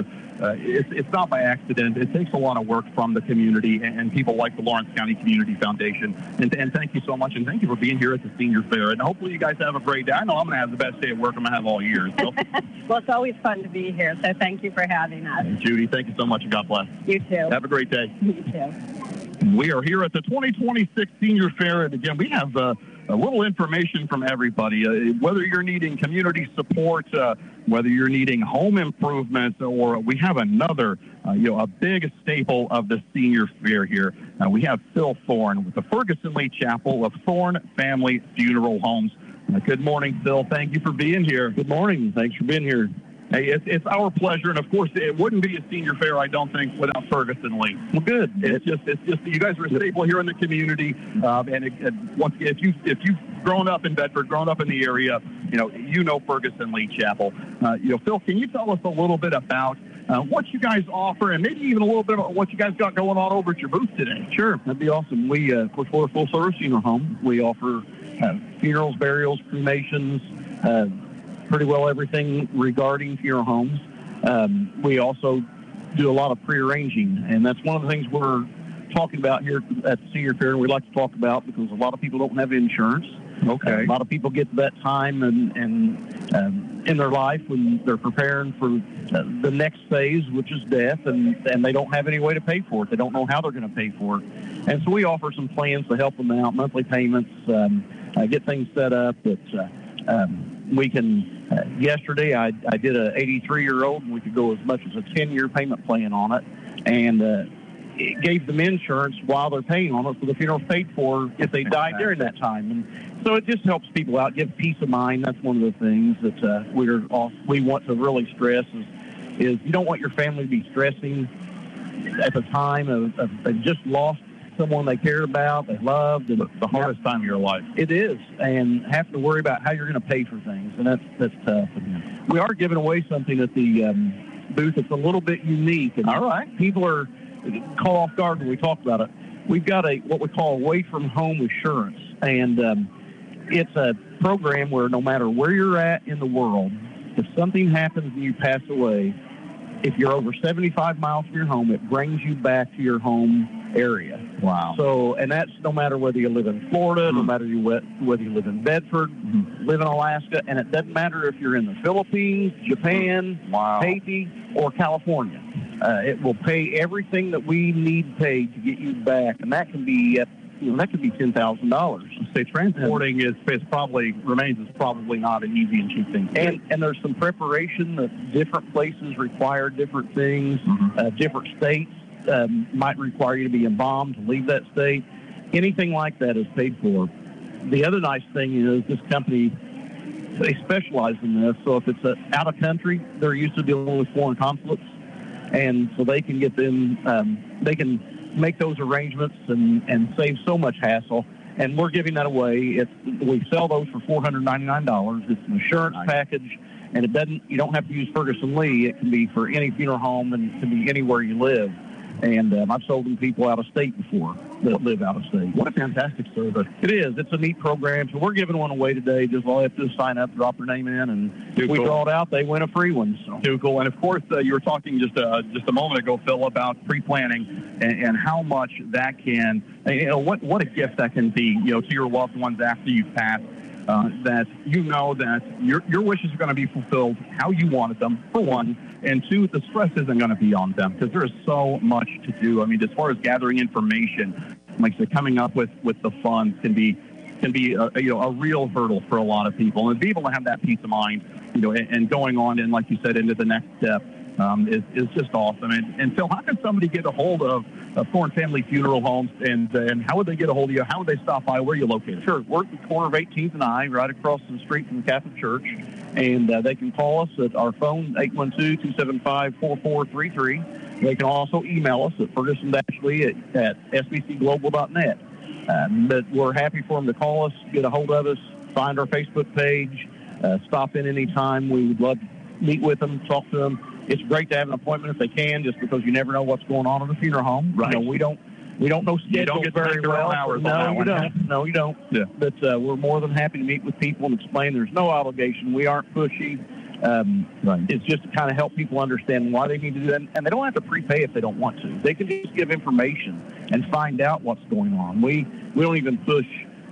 it's not by accident. It takes a lot of work from the community and people like the Lawrence County Community Foundation. And thank you so much, and thank you for being here at the Senior Fair. And hopefully you guys have a great day. I know I'm going to have the best day at work I'm going to have all year. So. Well, it's always fun to be here, so thank you for having us. And Judy, thank you so much, and God bless. You too. Have a great day. You too. We are here at the 2026 Senior Fair, and again, we have a little information from everybody. Whether you're needing community support, whether you're needing home improvements, or we have another, a big staple of the Senior Fair here. We have Phil Thorne with the Ferguson Lee Chapel of Thorne Family Funeral Homes. Good morning, Phil. Thank you for being here. Good morning. Thanks for being here. Hey, it's our pleasure, and of course, it wouldn't be a Senior Fair, I don't think, without Ferguson Lee. Well, good. It's just you guys are a staple here in the community, and once again, if you've grown up in Bedford, grown up in the area, Ferguson Lee Chapel. Phil, can you tell us a little bit about what you guys offer, and maybe even a little bit about what you guys got going on over at your booth today? Sure, that'd be awesome. We're a full-service funeral home. We offer funerals, burials, cremations. Pretty well everything regarding funeral homes. We also do a lot of pre-arranging, and that's one of the things we're talking about here at the Senior Fair, and we like to talk about because a lot of people don't have insurance. Okay. A lot of people get to that time and in their life when they're preparing for the next phase, which is death, and they don't have any way to pay for it. They don't know how they're going to pay for it. And so we offer some plans to help them out, monthly payments, get things set up that we can. Yesterday, I did a 83-year-old, and we could go as much as a 10-year payment plan on it, and it gave them insurance while they're paying on it, so the funeral's paid for if they die during that time. And so it just helps people out, give peace of mind. That's one of the things that we want to really stress is you don't want your family to be stressing at the time of they've just lost someone they cared about, they loved. And the hardest time of your life. It is, and having to worry about how you're going to pay for things, and that's tough. And we are giving away something at the booth that's a little bit unique. And all right. People are caught off guard when we talk about it. We've got what we call away from home assurance, and it's a program where no matter where you're at in the world, if something happens and you pass away, if you're over 75 miles from your home, it brings you back to your home area. Wow. So, and that's no matter whether you live in Florida, no matter whether you live in Bedford, live in Alaska, and it doesn't matter if you're in the Philippines, Japan, Haiti, or California. It will pay everything that we need paid to get you back, and that can be $10,000. Say transporting is probably not an easy and cheap thing to do. And there's some preparation that different places require different things. Different states might require you to be embalmed to leave that state. Anything like that is paid for. The other nice thing is this company, they specialize in this. So if it's out of country, they're used to dealing with foreign consulates, and so they can get them. They can make those arrangements and save so much hassle. And we're giving that away. We sell those for $499. It's an assurance package, and you don't have to use Ferguson Lee. It can be for any funeral home, and it can be anywhere you live. And I've sold them people out of state before that live out of state. What a fantastic service. It is. It's a neat program. So we're giving one away today. Just all they have to do is sign up, drop their name in, and we draw it out. They win a free one. So. Too cool. And, of course, you were talking just a moment ago, Phil, about pre-planning and how much that can, what a gift that can be, to your loved ones after you've passed. That that your wishes are going to be fulfilled how you wanted them, for one, and two, the stress isn't going to be on them because there is so much to do. I mean, as far as gathering information, like I said, coming up with the funds can be a real hurdle for a lot of people, and to be able to have that peace of mind, and going on and like you said into the next step. Is just awesome. And Phil, how can somebody get a hold of Thorne Family Funeral Homes, and how would they get a hold of you? How would they stop by? Where are you located? Sure. We're at the corner of 18th and I, right across the street from the Catholic Church. And they can call us at our phone, 812-275-4433. They can also email us at ferguson-lee at sbcglobal.net. But we're happy for them to call us, get a hold of us, find our Facebook page, stop in anytime. We would love to meet with them, talk to them. It's great to have an appointment if they can, just because you never know what's going on in the funeral home. Right. We don't know schedules don't get very well. hours No, on you that don't. No, you don't. Yeah. But we're more than happy to meet with people and explain. There's no obligation. We aren't pushy. Right. It's just to kind of help people understand why they need to do that. And they don't have to prepay if they don't want to. They can just give information and find out what's going on. We don't even push.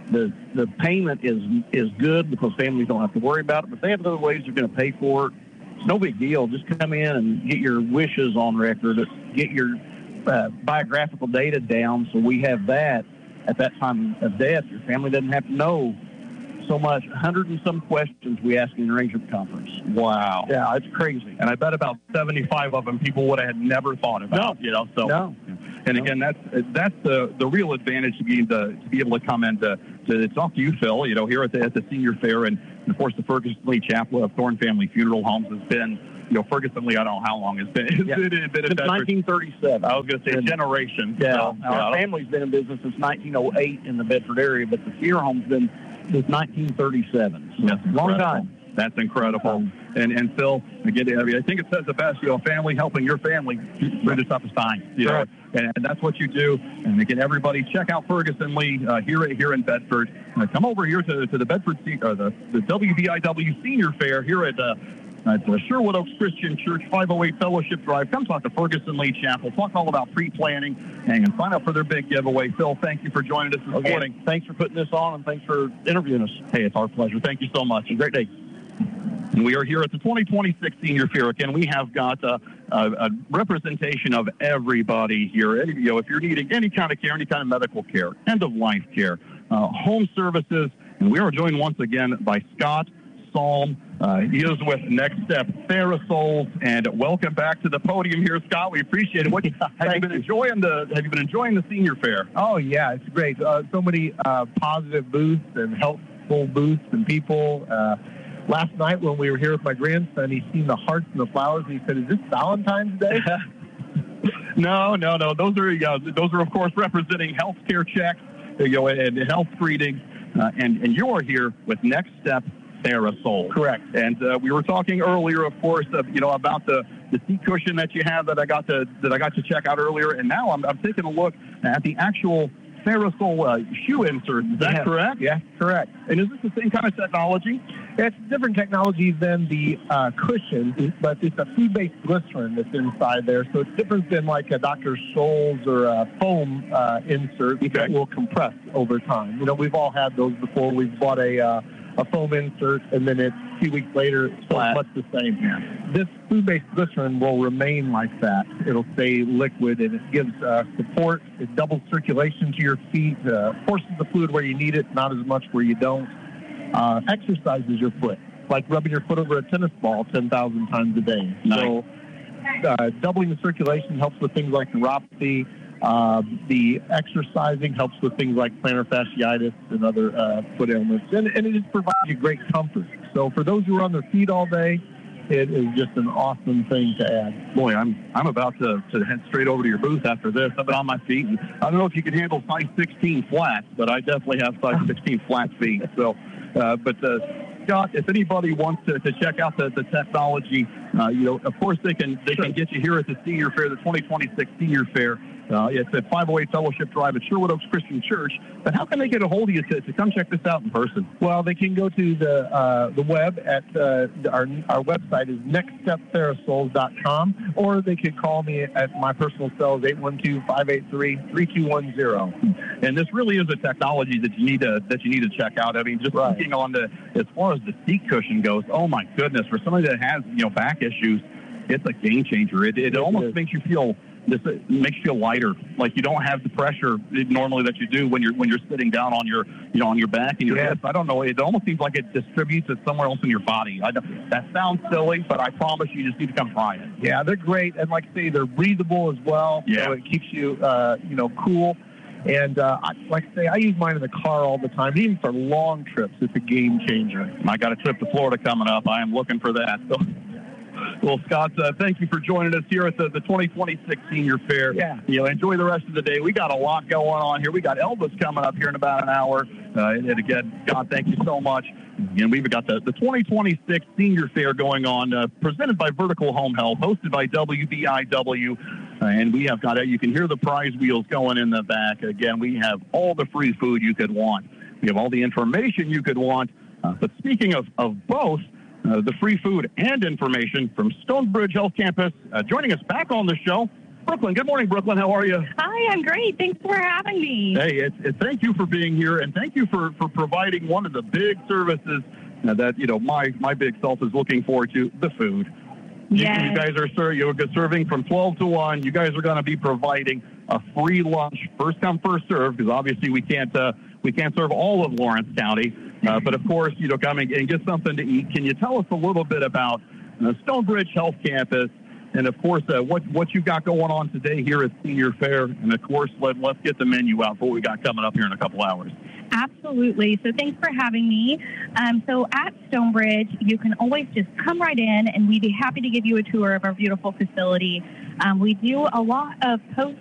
The payment is good because families don't have to worry about it. But if they have other ways they're going to pay for it, it's no big deal. Just come in and get your wishes on record. Get your biographical data down so we have that at that time of death. Your family doesn't have to know so much. 100 and some questions we ask in an arrangement conference. Wow. Yeah, it's crazy. And I bet about 75 of them people would have never thought about. So. No. And again, that's the real advantage to be able to come in to talk to you, Phil. Here at the senior fair, and of course the Ferguson Lee Chapel of Thorne Family Funeral Homes has been. Ferguson Lee, I don't know how long it's been. It's been since 1937. I was going to say a generation. Yeah. Our family's been in business since 1908 in the Bedford area, but the funeral home's been since 1937. So that's long time. That's incredible. And Phil, again, I think it says the best. Family helping your family through the toughest times. And that's what you do. And again, everybody, check out Ferguson Lee here in Bedford. Come over here to the Bedford the WBIW Senior Fair here at the Sherwood Oaks Christian Church, 508 Fellowship Drive. Come talk to Ferguson Lee Chapel. Talk all about pre-planning and sign up for their big giveaway. Phil, thank you for joining us this morning. Thanks for putting this on, and thanks for interviewing us. Hey, it's our pleasure. Thank you so much. A great day. And we are here at the 2026 Senior Fair. Again, we have got a representation of everybody here. If you're needing any kind of care, any kind of medical care, end-of-life care, home services, and we are joined once again by Scott Salm. He is with Next Step Therasols, and welcome back to the podium here, Scott. We appreciate it. Have you been enjoying the senior fair? Oh yeah, it's great. So many positive booths and helpful booths and people. Last night when we were here with my grandson, he seen the hearts and the flowers, and he said, "Is this Valentine's Day?" No. Those are of course representing healthcare checks, and health screenings, and you are here with Next Step Therasol. Correct. And we were talking earlier, of course, about the seat cushion that you have that I got to check out earlier, and now I'm taking a look at the actual Therasol shoe insert. Is that correct? Yeah, correct. And is this the same kind of technology? It's different technology than the cushion, but it's a food-based glycerin that's inside there, so it's different than like a Dr. Scholl's or a foam insert that will compress over time. We've all had those before. We've bought a foam insert, and then a few weeks later, it's much the same. This food-based glycerin will remain like that. It'll stay liquid, and it gives support. It doubles circulation to your feet, forces the fluid where you need it, not as much where you don't. Exercises your foot, like rubbing your foot over a tennis ball 10,000 times a day. Nice. So doubling the circulation helps with things like neuropathy. The exercising helps with things like plantar fasciitis and other foot ailments, and it just provides you great comfort. So for those who are on their feet all day, it is just an awesome thing to add. Boy, I'm about to head straight over to your booth after this. I've been on my feet. And I don't know if you can handle size 16 flats, but I definitely have size 16 flat feet. So, Scott, if anybody wants to check out the technology, of course they can get you here at the Senior Fair, the 2026 Senior Fair. It's at 508 Fellowship Drive at Sherwood Oaks Christian Church. But how can they get a hold of you to come check this out in person? Well, they can go to the web at our website is nextsteptherasols.com, or they could call me at my personal cell is 812-583-3210. And this really is a technology that you need to check out. I mean, just thinking on as far as the seat cushion goes, oh my goodness, for somebody that has back issues, it's a game changer. It almost makes you feel. It makes you feel lighter, like you don't have the pressure normally that you do when you're sitting down on your on your back and your hips. I don't know. It almost seems like it distributes it somewhere else in your body. That sounds silly, but I promise you just need to come try it. Yeah, they're great, and like I say, they're breathable as well. Yeah, so it keeps you cool. And like I say, I use mine in the car all the time, even for long trips. It's a game changer. I got a trip to Florida coming up. I am looking for that. So, Well, Scott, thank you for joining us here at the 2026 Senior Fair. Yeah. Enjoy the rest of the day. We got a lot going on here. We got Elvis coming up here in about an hour. And again, Scott, thank you so much. And we've got the 2026 Senior Fair going on, presented by Vertical Home Health, hosted by WBIW. And we have got, you can hear the prize wheels going in the back. Again, we have all the free food you could want. We have all the information you could want. But speaking of both, the free food and information from Stonebridge Health Campus, joining us back on the show, Brooklyn. Good morning, Brooklyn. How are you? Hi, I'm great. Thanks for having me. Hey, thank you for being here, and thank you for providing one of the big services that, my big self is looking forward to, the food. Yes. You guys are serving from 12 to 1. You guys are going to be providing a free lunch, first come, first serve, because obviously we can't serve all of Lawrence County. But of course, come and get something to eat. Can you tell us a little bit about Stonebridge Health Campus, and of course what you've got going on today here at Senior Fair, and of course let's get the menu out for what we got coming up here in a couple hours. Absolutely. So thanks for having me. So at Stonebridge, you can always just come right in, and we'd be happy to give you a tour of our beautiful facility. We do a lot of post